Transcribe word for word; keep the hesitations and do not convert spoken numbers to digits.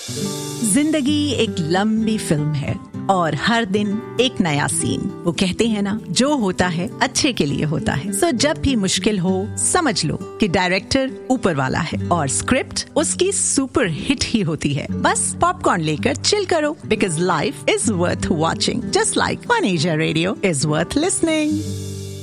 जिंदगी एक लंबी फिल्म है और हर दिन एक नया सीन। वो कहते हैं ना, जो होता है अच्छे के लिए होता है। सो जब भी मुश्किल हो, समझ लो कि डायरेक्टर ऊपर वाला है और स्क्रिप्ट उसकी सुपर हिट ही होती है। बस पॉपकॉर्न लेकर चिल करो, because life is worth watching, just like one Asia radio is worth listening.